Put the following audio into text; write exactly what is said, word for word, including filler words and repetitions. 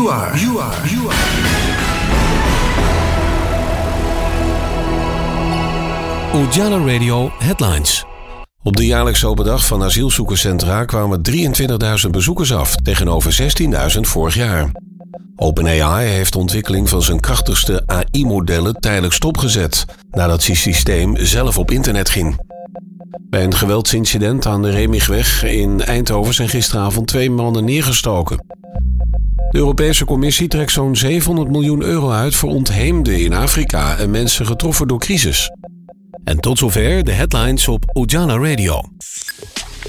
You are. You are. You are. Ujala Radio Headlines. Op de jaarlijkse open dag van asielzoekerscentra kwamen drieëntwintigduizend bezoekers af, tegenover zestienduizend vorig jaar. OpenAI heeft de ontwikkeling van zijn krachtigste A I-modellen tijdelijk stopgezet, nadat zijn systeem zelf op internet ging. Bij een geweldsincident aan de Remigweg in Eindhoven zijn gisteravond twee mannen neergestoken. De Europese Commissie trekt zo'n zevenhonderd miljoen euro uit voor ontheemden in Afrika en mensen getroffen door crisis. En tot zover de headlines op Ujala Radio.